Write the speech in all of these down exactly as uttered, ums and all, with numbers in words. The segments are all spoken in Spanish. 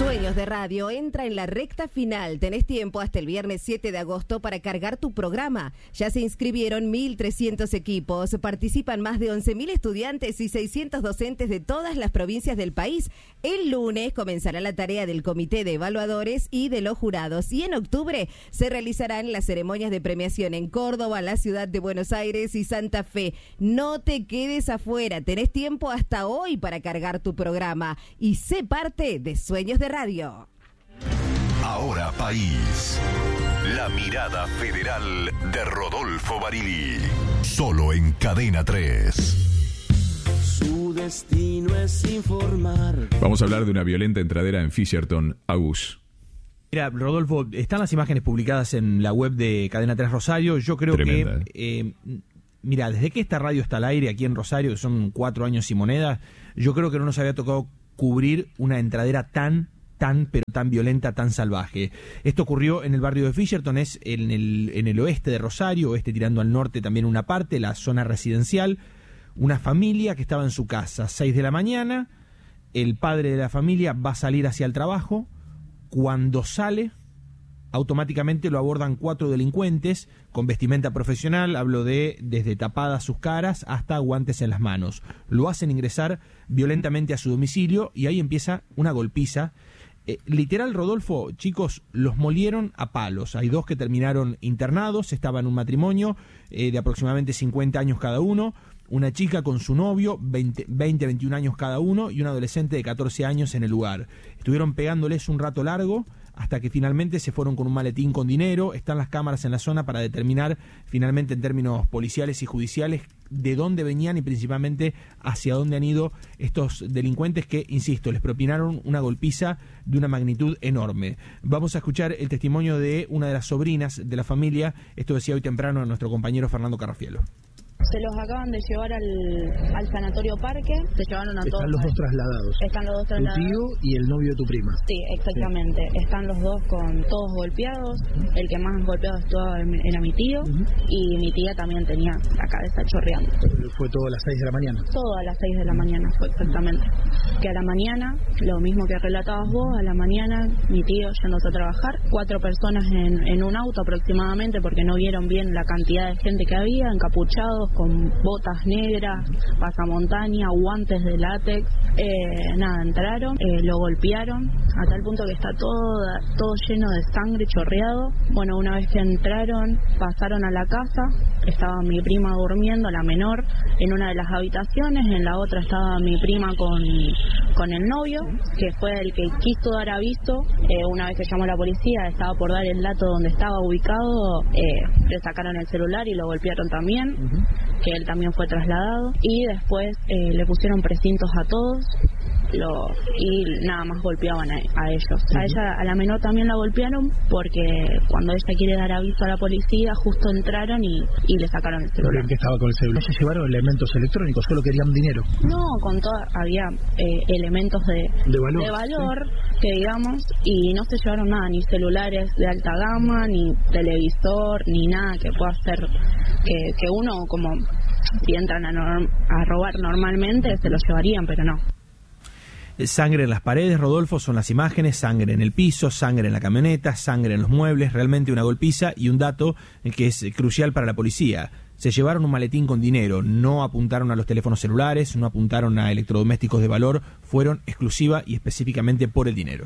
Sueños de Radio entra en la recta final. Tenés tiempo hasta el viernes siete de agosto para cargar tu programa. Ya se inscribieron mil trescientos equipos. Participan más de once mil estudiantes y seiscientos docentes de todas las provincias del país. El lunes comenzará la tarea del comité de evaluadores y de los jurados. Y en octubre se realizarán las ceremonias de premiación en Córdoba, la ciudad de Buenos Aires y Santa Fe. No te quedes afuera. Tenés tiempo hasta hoy para cargar tu programa. Y sé parte de Sueños de Radio. Ahora País. La mirada federal de Rodolfo Barili. Solo en Cadena tres. Su destino es informar. Vamos a hablar de una violenta entradera en Fisherton, Agus. Mira, Rodolfo, están las imágenes publicadas en la web de Cadena tres Rosario. Yo creo Tremenda, que... Eh, mira, desde que esta radio está al aire aquí en Rosario, que son cuatro años y moneda, yo creo que no nos había tocado cubrir una entradera tan, tan, pero tan violenta, tan salvaje. Esto ocurrió en el barrio de Fisherton, es en el, en el oeste de Rosario, oeste tirando al norte también una parte, la zona residencial. Una familia que estaba en su casa, seis de la mañana, el padre de la familia va a salir hacia el trabajo. Cuando sale, automáticamente lo abordan cuatro delincuentes con vestimenta profesional, hablo de desde tapadas sus caras hasta guantes en las manos. Lo hacen ingresar violentamente a su domicilio y ahí empieza una golpiza. Eh, literal, Rodolfo, chicos, los molieron a palos. Hay dos que terminaron internados, estaban en un matrimonio eh, de aproximadamente cincuenta años cada uno, una chica con su novio, veinte, veintiún años cada uno, y un adolescente de catorce años en el lugar. Estuvieron pegándoles un rato largo hasta que finalmente se fueron con un maletín con dinero. Están las cámaras en la zona para determinar finalmente en términos policiales y judiciales de dónde venían y principalmente hacia dónde han ido estos delincuentes que, insisto, les propinaron una golpiza de una magnitud enorme. Vamos a escuchar el testimonio de una de las sobrinas de la familia. Esto decía hoy temprano nuestro compañero Fernando Carrafielo. Se los acaban de llevar al, al sanatorio Parque, se llevaron a todos. Están los dos trasladados. Están los dos trasladados. Tu tío y el novio de tu prima. Sí, exactamente. Sí. Están los dos con todos golpeados. El que más golpeado estaba era mi tío, uh-huh. Y mi tía también tenía la cabeza chorreando. ¿Fue todo a las seis de la mañana? Todo a las seis de la mañana fue exactamente. Que a la mañana, lo mismo que relatabas vos, a la mañana mi tío yéndose a trabajar, cuatro personas en, en un auto aproximadamente porque no vieron bien la cantidad de gente que había, encapuchados, con botas negras, pasamontaña, guantes de látex. Eh, nada, entraron, eh, lo golpearon a tal punto que está todo, todo lleno de sangre, chorreado. Bueno, una vez que entraron, pasaron a la casa, estaba mi prima durmiendo, la menor, en una de las habitaciones, en la otra estaba mi prima con, con el novio, que fue el que quiso dar aviso. Eh, una vez que llamó la policía, estaba por dar el dato donde estaba ubicado, eh, le sacaron el celular y lo golpearon también. Uh-huh. Que él también fue trasladado, y después eh, le pusieron precintos a todos, lo, y nada más golpeaban a, a ellos. Uh-huh. A ella, a la menor también la golpearon porque cuando ella quiere dar aviso a la policía, justo entraron y, y le sacaron el celular. ¿Qué estaba con el celular? ¿Se llevaron elementos electrónicos? ¿Solo querían dinero? No, con toda, había eh, elementos de, de valor, de valor ¿sí? Que digamos, y no se llevaron nada, ni celulares de alta gama, ni televisor, ni nada que pueda ser, que, que uno como si entran a, norm, a robar normalmente se lo llevarían, pero no. Sangre en las paredes, Rodolfo, son las imágenes, sangre en el piso, sangre en la camioneta, sangre en los muebles, realmente una golpiza. Y un dato que es crucial para la policía: se llevaron un maletín con dinero, no apuntaron a los teléfonos celulares, no apuntaron a electrodomésticos de valor, fueron exclusiva y específicamente por el dinero.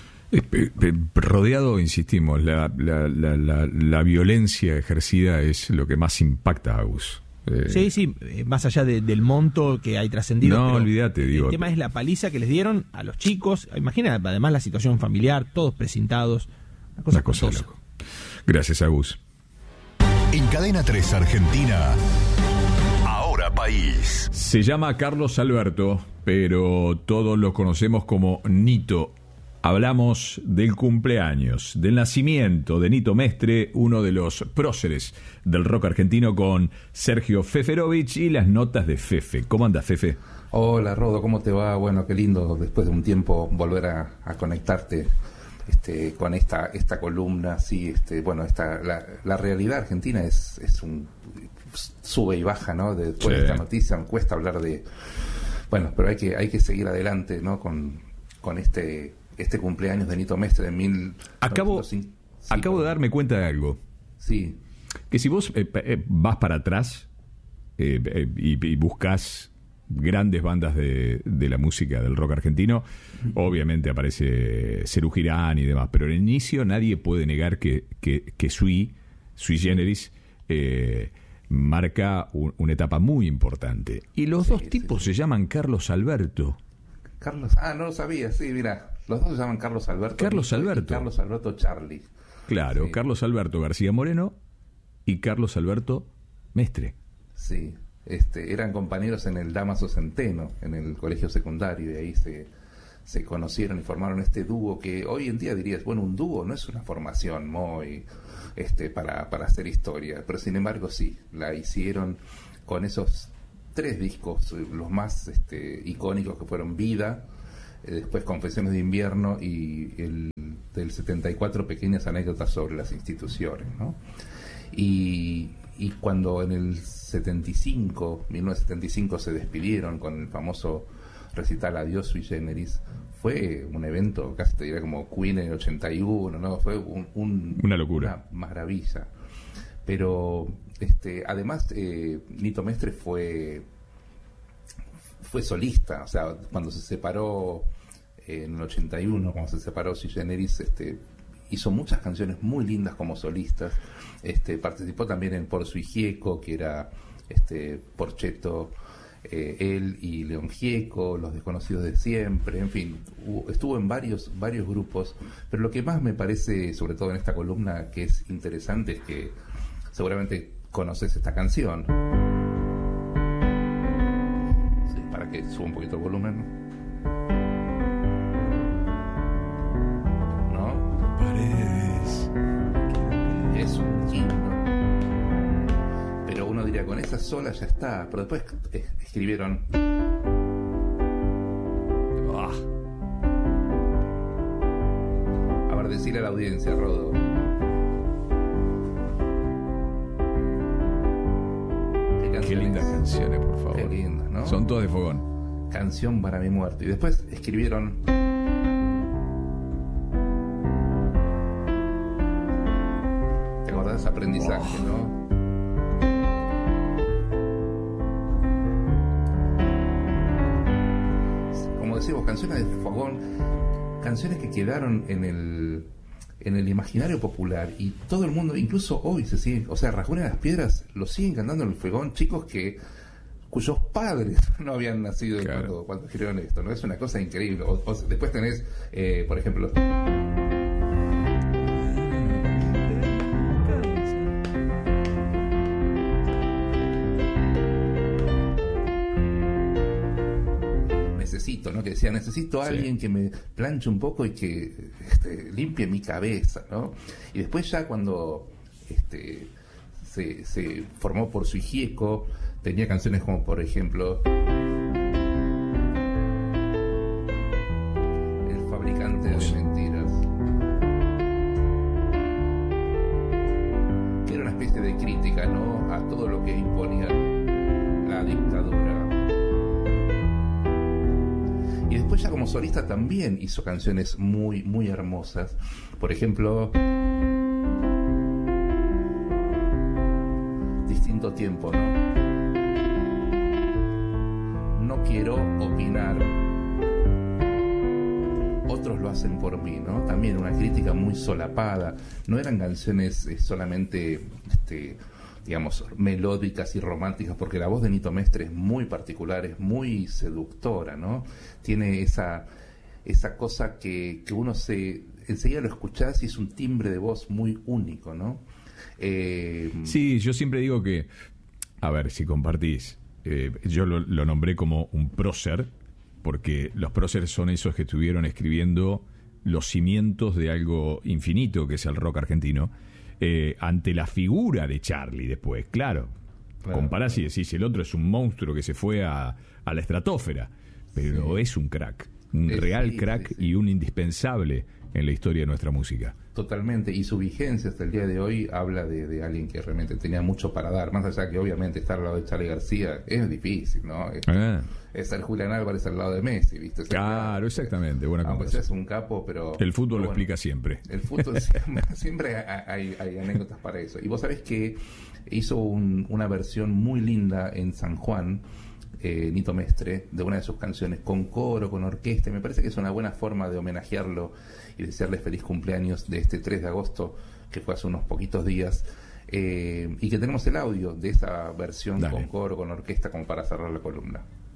Rodeado, insistimos, la, la, la, la, la violencia ejercida es lo que más impacta a Agus. Eh, sí, sí, más allá de, del monto que hay trascendido. No, olvídate, digo. El tema es la paliza que les dieron a los chicos. Imagina, además, la situación familiar, todos precintados. Una cosa, una cosa loco. Gracias, Agus. En Cadena tres Argentina, Ahora País. Se llama Carlos Alberto, pero todos lo conocemos como Nito. Hablamos del cumpleaños, del nacimiento de Nito Mestre, uno de los próceres del rock argentino, con Sergio Feferovich y las notas de Fefe. ¿Cómo anda, Fefe? Hola, Rodo, ¿cómo te va? Bueno, qué lindo después de un tiempo volver a, a conectarte este, con esta esta columna. Sí, este, bueno, esta, la, la realidad argentina es, es un sube y baja, ¿no? Después sí. de esta noticia me cuesta hablar de... Bueno, pero hay que hay que seguir adelante, ¿no? Con, con este... este cumpleaños de Nito Mestre de mil... Acabo, sí, acabo de darme cuenta de algo. Sí. Que si vos eh, eh, vas para atrás eh, eh, y, y buscas grandes bandas de, de la música del rock argentino, obviamente aparece Serú Girán y demás, pero en el inicio nadie puede negar que, que, que Sui, Sui Generis, eh, marca un, una etapa muy importante. Y los sí, dos tipos sí, sí. se llaman Carlos Alberto. Carlos, ah, no lo sabía, sí, mira, los dos se llaman Carlos Alberto. Carlos Alberto. Carlos Alberto Charlie. Claro, sí. Carlos Alberto García Moreno y Carlos Alberto Mestre. Sí, este, eran compañeros en el Dámaso Centeno, en el colegio secundario, y de ahí se, se conocieron y formaron este dúo que hoy en día dirías, bueno, un dúo no es una formación muy este, para, para hacer historia, pero sin embargo sí, la hicieron con esos tres discos, los más este, icónicos que fueron Vida, eh, después Confesiones de Invierno y el del setenta y cuatro Pequeñas Anécdotas sobre las Instituciones, ¿no? Y, y cuando en el setenta y cinco, mil novecientos setenta y cinco se despidieron con el famoso recital Adiós Sui Generis, fue un evento casi te diría como Queen en el ochenta y uno, ¿no? Fue un, un, una locura, una maravilla. Pero este, además eh, Nito Mestre fue fue solista, o sea, cuando se separó eh, en el ochenta y uno, cuando se separó Sui Generis, este, hizo muchas canciones muy lindas como solistas. Este, participó también en Por Sui Gieco, que era este, Porchetto, eh, él y León Gieco, Los Desconocidos de Siempre, en fin, hubo, estuvo en varios, varios grupos, pero lo que más me parece, sobre todo en esta columna, que es interesante, es que seguramente conoces esta canción. Sí, para que suba un poquito el volumen. ¿No? Paredes. Es un himno. Pero uno diría, con esa sola ya está. Pero después escribieron... Ah. A ver, decirle a la audiencia, Rodo. Qué lindas canciones, por favor. Qué lindas, ¿no? Son todas de fogón. Canción para mi muerte. Y después escribieron... ¿Te acordás? Aprendizaje, oh. ¿no? Como decimos, canciones de fogón, canciones que quedaron en el... en el imaginario popular, y todo el mundo, incluso hoy se sigue, o sea, Rasguña de las Piedras lo siguen cantando en el fogón, chicos que cuyos padres no habían nacido claro. cuando, cuando escribieron esto, ¿no? Es una cosa increíble. O, o, después tenés, eh, por ejemplo, Necesito, ¿no? Que decía, necesito a alguien sí. que me planche un poco y que este, limpie mi cabeza, ¿no? Y después ya cuando este, se, se formó Por Sui Gieco, tenía canciones como, por ejemplo, El Fabricante de Mentiras, que era una especie de crítica, ¿no?, a todo lo que imponía la dictadura. Y después ya como solista también hizo canciones muy, muy hermosas. Por ejemplo, Distinto Tiempo, ¿no? No quiero opinar, otros lo hacen por mí, ¿no? También una crítica muy solapada. No eran canciones eh, solamente... este digamos, melódicas y románticas, porque la voz de Nito Mestre es muy particular, es muy seductora, ¿no? Tiene esa esa cosa que, que uno se enseguida lo escuchás y es un timbre de voz muy único, ¿no? Eh, sí, yo siempre digo que, a ver, si compartís, eh, yo lo, lo nombré como un prócer, porque los próceres son esos que estuvieron escribiendo los cimientos de algo infinito, que es el rock argentino, Eh, ante la figura de Charlie después, claro, claro comparás claro. y decís, el otro es un monstruo que se fue a, a la estratosfera, pero sí. es un crack, un sí, real sí, crack sí, sí. y un indispensable en la historia de nuestra música. Totalmente, y su vigencia hasta el día de hoy habla de, de alguien que realmente tenía mucho para dar, más allá que obviamente estar al lado de Charly García es difícil, ¿no? Es, ah. es ser Julián Álvarez al lado de Messi, ¿viste? Es claro, el, exactamente, buena comparación. Es un capo, pero... El fútbol bueno, lo explica siempre. El fútbol siempre, siempre hay, hay anécdotas para eso. Y vos sabés que hizo un, una versión muy linda en San Juan, Eh, Nito Mestre, de una de sus canciones, con coro, con orquesta. Me parece que es una buena forma de homenajearlo y desearle feliz cumpleaños de este tres de agosto, que fue hace unos poquitos días, eh, y que tenemos el audio de esa versión. Dale. Con coro, con orquesta, como para cerrar la columna.